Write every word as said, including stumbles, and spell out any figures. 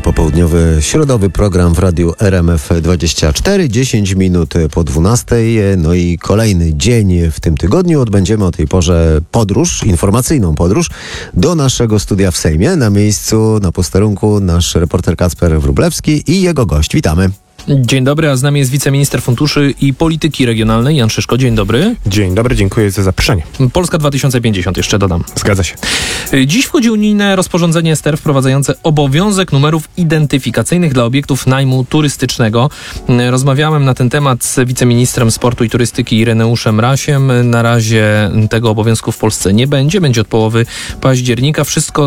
Popołudniowy, środowy program w radiu R M F dwadzieścia cztery, dziesięć minut po dwunastej. No i kolejny dzień w tym tygodniu. Odbędziemy o tej porze podróż, informacyjną podróż do naszego studia w Sejmie. Na miejscu, na posterunku nasz reporter Kacper Wróblewski i jego gość. Witamy. Dzień dobry, a z nami jest wiceminister funduszy i polityki regionalnej Jan Szyszko. Dzień dobry. Dzień dobry, dziękuję za zaproszenie. Polska dwa tysiące pięćdziesiąt, jeszcze dodam. Zgadza się. Dziś wchodzi unijne rozporządzenie S T R wprowadzające obowiązek numerów identyfikacyjnych dla obiektów najmu turystycznego. Rozmawiałem na ten temat z wiceministrem sportu i turystyki Ireneuszem Rasiem. Na razie tego obowiązku w Polsce nie będzie. Będzie od połowy października. Wszystko